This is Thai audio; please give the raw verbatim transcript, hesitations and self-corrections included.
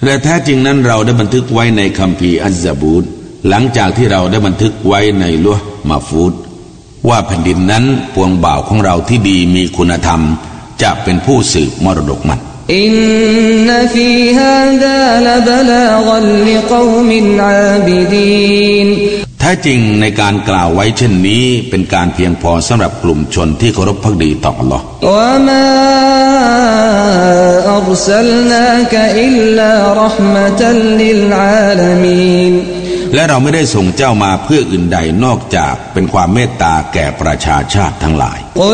และแท้จริงนั้นเราได้บันทึกไว้ในคัมภีร์อัซซะบูรหลังจากที่เราได้บันทึกไว้ในลอฮ์มาฟูดว่าแผ่นดินนั้นพวงบ่าวของเราที่ดีมีคุณธรรมจะเป็นผู้สืบมรดกมันอินนฟีฮาซาลบลากัลลิกอมินอาบิดีนแท้จริงในการกล่าวไว้เช่นนี้เป็นการเพียงพอสำหรับกลุ่มชนที่เคารพภักดีต่ออัลลอฮ์วะมาอัรซัลนากะอิลลาเราะห์มะตัลลิลอาลามีนและเราไม่ได้ส่งเจ้ามาเพื่ออื่นใดนอกจากเป็นความเมตตาแก่ประชาชาติทั้งหลาย